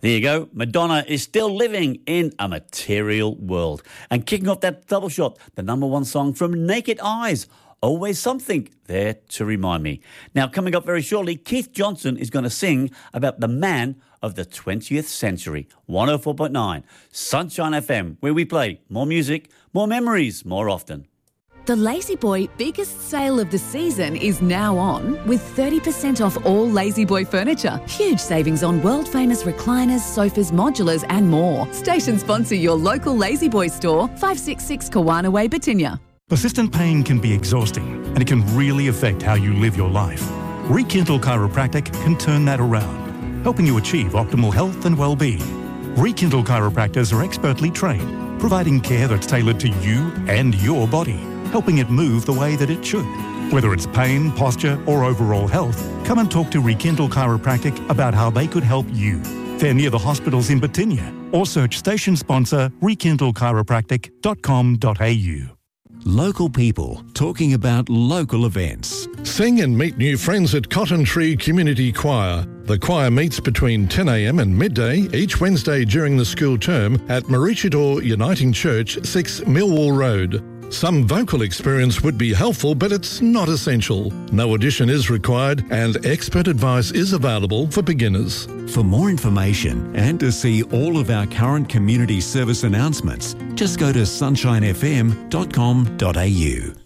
There you go. Madonna is still living in a material world. And kicking off that double shot, the number one song from Naked Eyes, Always Something There to Remind Me. Now, coming up very shortly, Keith Johnson is going to sing about the man of the 20th century. 104.9 Sunshine FM, where we play more music, more memories, more often. The La-Z-Boy biggest sale of the season is now on with 30% off all La-Z-Boy furniture. Huge savings on world-famous recliners, sofas, modulars and more. Station sponsor your local La-Z-Boy store, 566 Kawana Way, Batinia. Persistent pain can be exhausting and it can really affect how you live your life. Rekindle Chiropractic can turn that around, helping you achieve optimal health and well-being. Rekindle chiropractors are expertly trained, providing care that's tailored to you and your body, helping it move the way that it should. Whether it's pain, posture or overall health, come and talk to Rekindle Chiropractic about how they could help you. They're near the hospitals in Batinia, or search station sponsor rekindlechiropractic.com.au. Local people talking about local events. Sing and meet new friends at Cotton Tree Community Choir. The choir meets between 10 a.m. and midday each Wednesday during the school term at Maroochydore Uniting Church, 6 Millwall Road. Some vocal experience would be helpful, but it's not essential. No audition is required and expert advice is available for beginners. For more information and to see all of our current community service announcements, just go to sunshinefm.com.au.